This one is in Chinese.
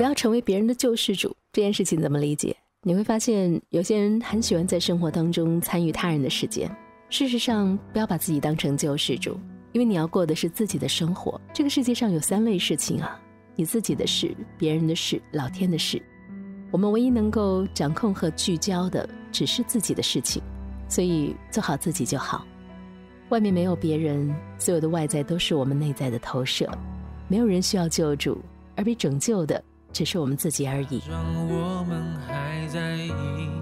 不要成为别人的救世主，这件事情怎么理解？你会发现有些人很喜欢在生活当中参与他人的事件，事实上不要把自己当成救世主，因为你要过的是自己的生活。这个世界上有3类事情啊，你自己的事、别人的事、老天的事。我们唯一能够掌控和聚焦的只是自己的事情，所以做好自己就好。外面没有别人，所有的外在都是我们内在的投射，没有人需要救助，而被拯救的只是我们自己而已。 让我们还在一